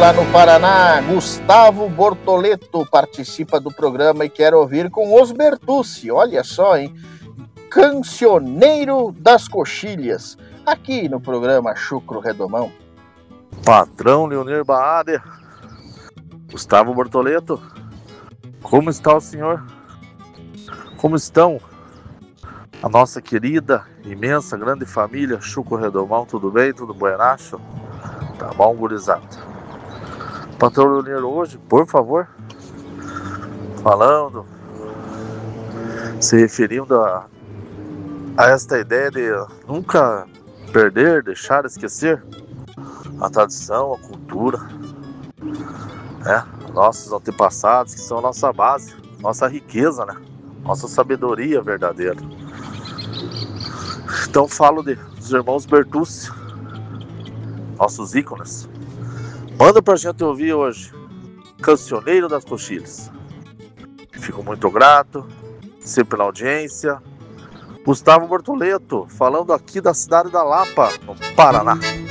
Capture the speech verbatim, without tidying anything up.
lá no Paraná. Gustavo Bortoleto participa do programa e quer ouvir com os Bertucci. Olha só, hein? Cancioneiro das Coxilhas, aqui no programa Chucro Redomão. Patrão Leonir Baade, Gustavo Bortoleto, como está o senhor? Como estão a nossa querida, imensa, grande família Chucro Redomão? Tudo bem? Tudo buenacho? Tá bom, gurizada? Patrão Leonir, hoje, por favor, falando, se referindo a, a esta ideia de nunca perder, deixar, esquecer a tradição, a cultura, né? Nossos antepassados, que são a nossa base, nossa riqueza, né? Nossa sabedoria verdadeira. Então falo de, dos irmãos Bertucci, nossos ícones. Manda pra gente ouvir hoje Cancioneiro das Coxilhas. Fico muito grato, sempre na audiência. Gustavo Bortoleto, falando aqui da cidade da Lapa, no Paraná.